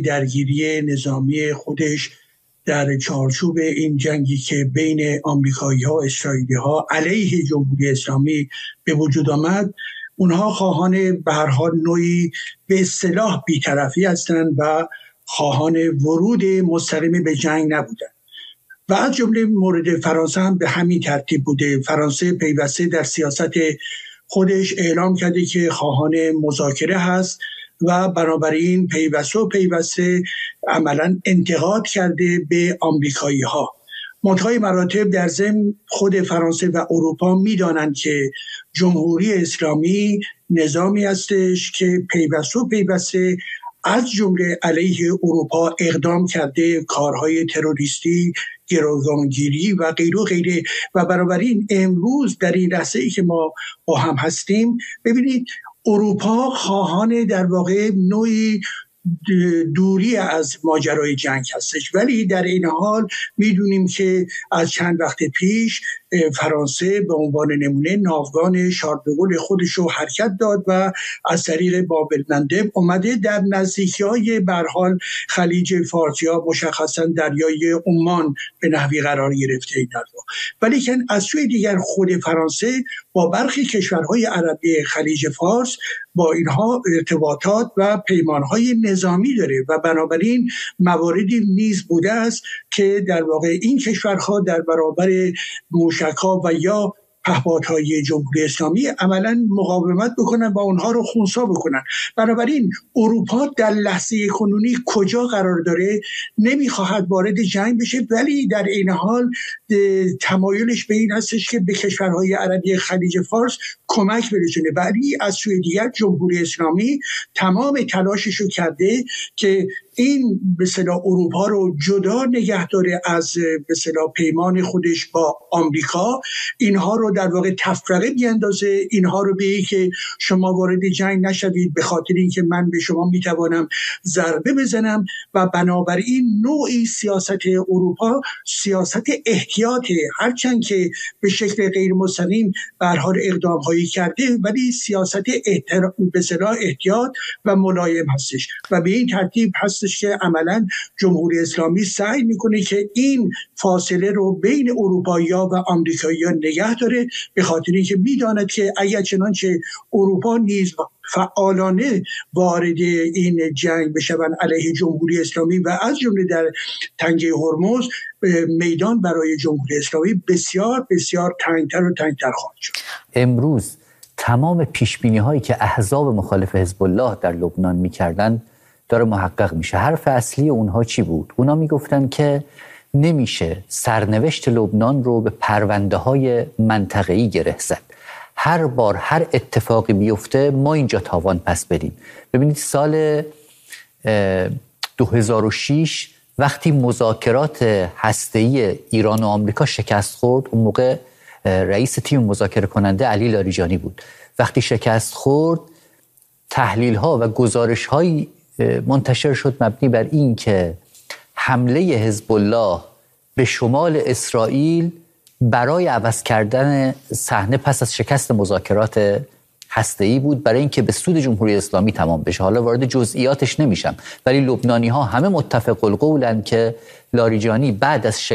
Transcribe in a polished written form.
درگیری نظامی خودش در چارچوب این جنگی که بین آمریکایی‌ها و اسرائیلی‌ها علیه جمهوری اسلامی به وجود آمد، اونها خواهان به هر حال نوعی به اصطلاح بی‌طرفی هستند و خواهان ورود مستقیم به جنگ نبودند. و از جمله مورد فرانسه هم به همین ترتیب بوده. فرانسه پیوسته در سیاست خودش اعلام کرده که خواهان مذاکره هست و بنابراین پیوسته عملا انتقاد کرده به آمریکایی‌ها. منتهای مراتب در ضمن خود فرانسه و اروپا می‌دانند که جمهوری اسلامی نظامی هستش که پیوسته از جمله علیه اروپا اقدام کرده، کارهای تروریستی، گروگانگیری و غیره و بنابراین امروز در این لحظه‌ای که ما با هم هستیم، ببینید اروپا خواهان در واقع نوعی دوری از ماجرای جنگ هستش، ولی در این حال میدونیم که از چند وقت پیش فرانسه به عنوان نمونه ناوگان شارل د گل خودش رو حرکت داد و از طریق باب المندب اومده در نزدیکی‌های به هر حال خلیج فارس یا مشخصا دریای عمان به نحوی قرار گرفته این دریا. ولی که از سوی دیگر خود فرانسه با برخی کشورهای عربی خلیج فارس با اینها ارتباطات و پیمانهای نظامی داره و بنابراین مواردی نیز بوده است که در واقع این کشورها در برابر موشک‌ها و یا پهپادهای جمهوری اسلامی عملاً مقاومت بکنن و اونها رو خنثی بکنن. بنابراین اروپا در لحظه کنونی کجا قرار داره؟ نمیخواهد وارد جنگ بشه، ولی در این حال تمایلش به این هستش که به کشورهای عربی خلیج فارس کمک برسونه. ولی از سوی دیگر جمهوری اسلامی تمام تلاشش رو کرده که این به اصطلاح اروپا رو جدا نگه داره از به اصطلاح پیمان خودش با آمریکا، اینها رو در واقع تفرقه بیندازه، اینها رو بگه که شما وارد جنگ نشوید به خاطر اینکه من به شما میتوانم ضربه بزنم و بنابراین نوعی سیاست اروپا سیاست احتیاطه، هرچند که به شکل غیر مستقیم به هر حال اقدام‌هایی کرده، ولی سیاست به اصطلاح احتیاط و ملایم هستش و به این ترتیب هستش که عملاً جمهوری اسلامی سعی میکنه که این فاصله رو بین اروپایی‌ها و آمریکایی‌ها نگه داره، به خاطر اینکه میداند که اگر چنانچه اروپا نیز فعالانه وارد این جنگ بشوند علیه جمهوری اسلامی و از جمله در تنگه هرمز، میدان برای جمهوری اسلامی بسیار بسیار تنگتر و تنگتر خواهد شد. امروز تمام پیشبینی هایی که احزاب مخالف حزب الله در لبنان میکردن داره محقق میشه. حرف اصلی اونها چی بود؟ اونا میگفتن که نمیشه سرنوشت لبنان رو به پرونده های منطقه‌ای گره زد. هر بار هر اتفاقی بیفته ما اینجا تاوان پس بریم. ببینید سال 2006 وقتی مذاکرات هسته‌ای ایران و آمریکا شکست خورد، اون موقع رئیس تیم مذاکره کننده علی لاریجانی بود. وقتی شکست خورد، تحلیل‌ها و گزارش‌هایی منتشر شد مبنی بر این که حمله حزب الله به شمال اسرائیل برای عوض کردن صحنه پس از شکست مذاکرات هسته‌ای بود، برای اینکه به سود جمهوری اسلامی تمام بشه. حالا وارد جزئیاتش نمیشم، ولی لبنانی‌ها همه متفق القولن که لاریجانی بعد از